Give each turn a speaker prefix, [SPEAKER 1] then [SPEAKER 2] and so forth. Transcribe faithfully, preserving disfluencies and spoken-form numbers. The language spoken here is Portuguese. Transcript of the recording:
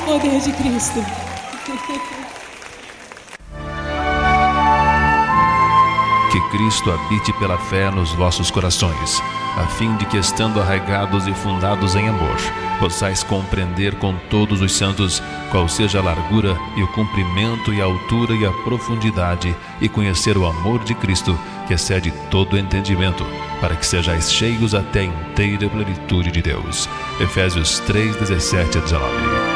[SPEAKER 1] poder de Cristo.
[SPEAKER 2] Que Cristo habite pela fé nos vossos corações, a fim de que, estando arraigados e fundados em amor, possais compreender com todos os santos qual seja a largura e o comprimento e a altura e a profundidade, e conhecer o amor de Cristo, que excede todo entendimento, para que sejais cheios até a inteira plenitude de Deus. Efésios três, dezessete a dezenove.